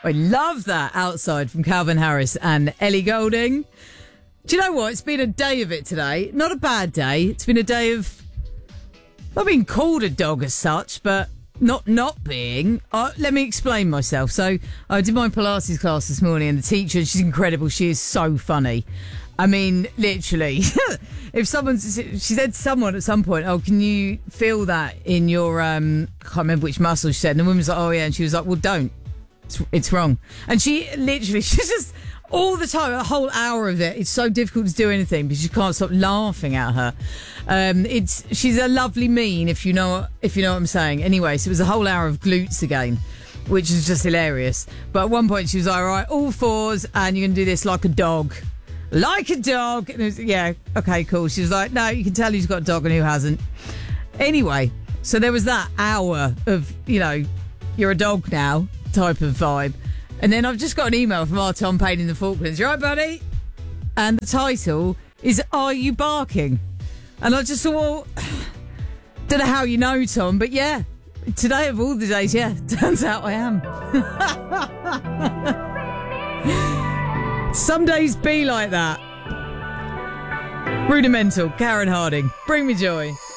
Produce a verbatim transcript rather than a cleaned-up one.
I love that. Outside from Calvin Harris and Ellie Goulding. Do you know what? It's been a day of it today. Not a bad day. It's been a day of not being called a dog as such, but not not being. Uh, let me explain myself. So I did my Pilates class this morning, and the teacher, she's incredible. She is so funny. I mean, literally, if someone's, she said to someone at some point, oh, can you feel that in your, um, I can't remember which muscle she said. And the woman was like, oh, yeah. And she was like, well, don't. It's, it's wrong. And she literally, she's just all the time, a whole hour of it. It's so difficult to do anything because you can't stop laughing at her. Um, it's she's a lovely mean, if you know if you know what I'm saying. Anyway, so it was a whole hour of glutes again, which is just hilarious. But at one point she was like, all right, all fours, and you're going to do this like a dog. Like a dog. And it was, yeah, okay, cool. She was like, no, you can tell who's got a dog and who hasn't. Anyway, so there was that hour of, you know, you're a dog now type of vibe. And then I've just got an email from our Tom Payne in the Falklands. You right, buddy? And the title is, Are You Barking? And I just thought, well, don't know how you know, Tom, but yeah, today of all the days, yeah, turns out I am. Some days be like that. Rudimental, Karen Harding. Bring me joy.